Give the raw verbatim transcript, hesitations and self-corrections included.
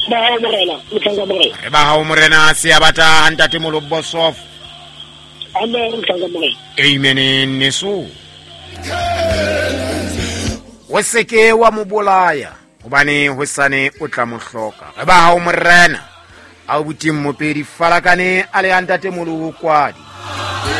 ba ha morena mthanga morena re ba ha morena se abata ntate molo bosof amen mthanga morena amen neso weseke wa mobolaya hobane hosane o tla mohloka re ba ha morena a buting mopedi falakane a le ntate molo kwadi